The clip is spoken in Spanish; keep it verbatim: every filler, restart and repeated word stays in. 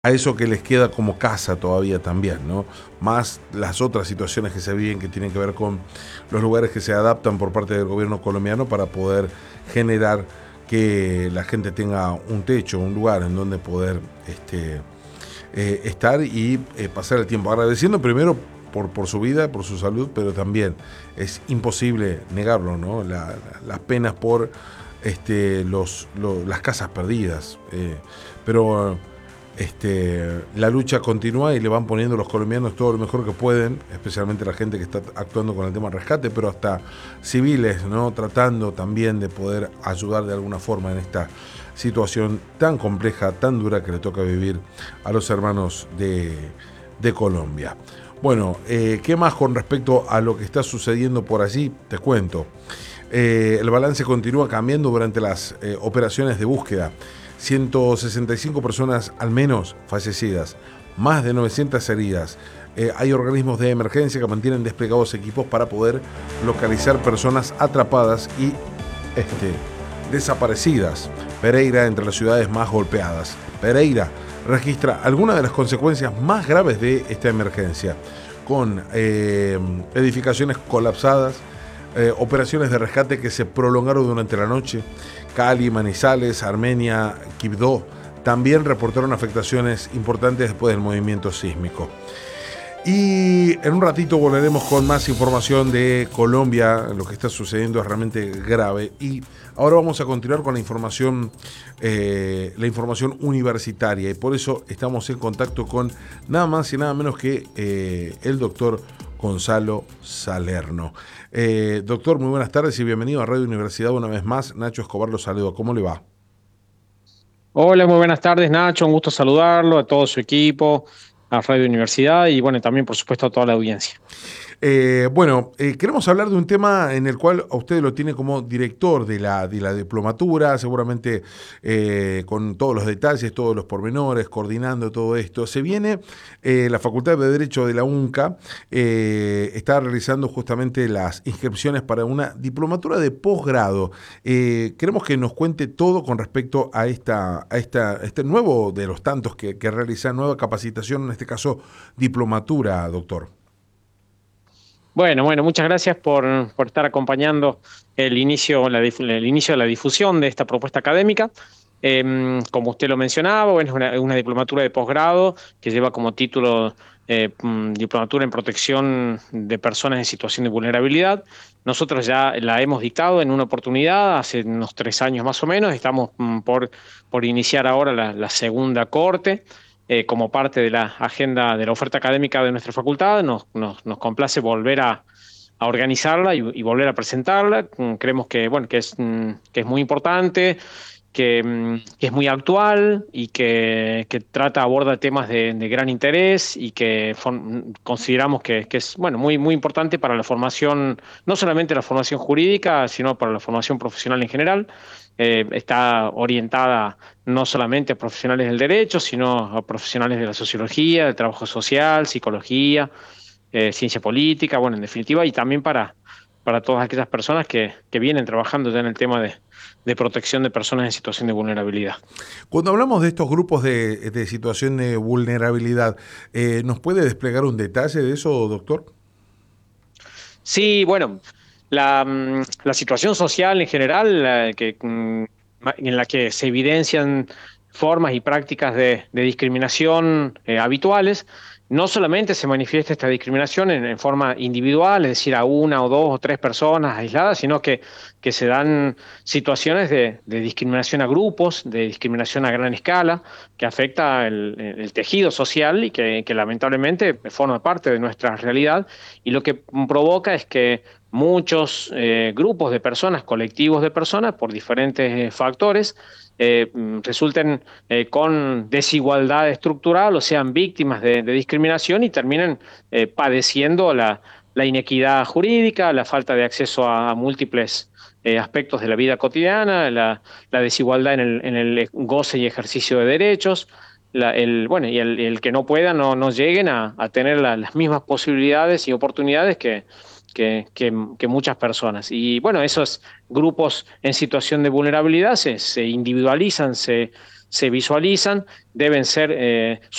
a eso que les queda como casa todavía también, ¿no? Más las otras situaciones que se viven que tienen que ver con los lugares que se adaptan por parte del gobierno colombiano para poder generar que la gente tenga un techo, un lugar en donde poder este, eh, estar y eh, pasar el tiempo. Agradeciendo primero por, por su vida, por su salud, pero también es imposible negarlo, ¿no? La, la, las penas por este, los, lo, las casas perdidas. Eh, pero este, la lucha continúa y le van poniendo los colombianos todo lo mejor que pueden, especialmente la gente que está actuando con el tema del rescate, pero hasta civiles, ¿no? Tratando también de poder ayudar de alguna forma en esta situación tan compleja, tan dura que le toca vivir a los hermanos de, de Colombia. Bueno, eh, ¿qué más con respecto a lo que está sucediendo por allí? Te cuento. Eh, el balance continúa cambiando durante las eh, operaciones de búsqueda. ciento sesenta y cinco personas al menos fallecidas, más de novecientas heridas. Eh, hay organismos de emergencia que mantienen desplegados equipos para poder localizar personas atrapadas y este, desaparecidas. Pereira, entre las ciudades más golpeadas. Pereira registra algunas de las consecuencias más graves de esta emergencia, con eh, edificaciones colapsadas, eh, operaciones de rescate que se prolongaron durante la noche. Cali, Manizales, Armenia, Quibdó también reportaron afectaciones importantes después del movimiento sísmico. Y en un ratito volveremos con más información de Colombia. Lo que está sucediendo es realmente grave. Y ahora vamos a continuar con la información, eh, la información universitaria. Y por eso estamos en contacto con nada más y nada menos que eh, el doctor Gonzalo Salerno. Eh, doctor, muy buenas tardes y bienvenido a Radio Universidad una vez más. Nacho Escobar lo saluda. ¿Cómo le va? Hola, muy buenas tardes, Nacho. Un gusto saludarlo, a todo su equipo, a Radio Universidad y, bueno, también, por supuesto, a toda la audiencia. Eh, bueno, eh, queremos hablar de un tema en el cual a usted lo tiene como director de la, de la diplomatura, seguramente eh, con todos los detalles, todos los pormenores, coordinando todo esto. Se viene eh, la Facultad de Derecho de la UNCA, eh, está realizando justamente las inscripciones para una diplomatura de posgrado. Eh, queremos que nos cuente todo con respecto a esta, a esta, este nuevo de los tantos que, que realiza, nueva capacitación, en este caso diplomatura, doctor. Bueno, bueno, muchas gracias por, por estar acompañando el inicio, la, el inicio de la difusión de esta propuesta académica. Eh, como usted lo mencionaba, bueno, es una, una diplomatura de posgrado que lleva como título eh, Diplomatura en Protección de Personas en Situación de Vulnerabilidad. Nosotros ya la hemos dictado en una oportunidad, hace unos tres años más o menos. Estamos por, por iniciar ahora la, la segunda corte. Eh, como parte de la agenda de la oferta académica de nuestra facultad. Nos, nos, nos complace volver a, a organizarla y, y volver a presentarla. Creemos que, bueno, que, es, que es muy importante, que, que es muy actual y que, que trata, aborda temas de, de gran interés y que for, consideramos que, que es bueno, muy, muy importante para la formación, no solamente la formación jurídica, sino para la formación profesional en general. Eh, está orientada no solamente a profesionales del derecho, sino a profesionales de la sociología, del trabajo social, psicología, eh, ciencia política, bueno, en definitiva, y también para, para todas aquellas personas que, que vienen trabajando ya en el tema de, de protección de personas en situación de vulnerabilidad. Cuando hablamos de estos grupos de, de situación de vulnerabilidad, eh, ¿nos puede desplegar un detalle de eso, doctor? Sí, bueno, la, la situación social en general, la que, en la que se evidencian formas y prácticas de, de discriminación eh, habituales, no solamente se manifiesta esta discriminación en, en forma individual, es decir, a una o dos o tres personas aisladas, sino que, que se dan situaciones de, de discriminación a grupos, de discriminación a gran escala, que afecta el, el tejido social y que, que lamentablemente forma parte de nuestra realidad, y lo que provoca es que muchos eh, grupos de personas, colectivos de personas, por diferentes eh, factores, eh, resulten eh, con desigualdad estructural o sean víctimas de, de discriminación y terminen eh, padeciendo la, la inequidad jurídica, la falta de acceso a, a múltiples eh, aspectos de la vida cotidiana, la, la desigualdad en el, en el goce y ejercicio de derechos. La, el, bueno, y el, el que no puedan, no, no lleguen a, a tener la, las mismas posibilidades y oportunidades que, que, que, que muchas personas. Y bueno, esos grupos en situación de vulnerabilidad se, se individualizan, se, se visualizan, deben ser eh,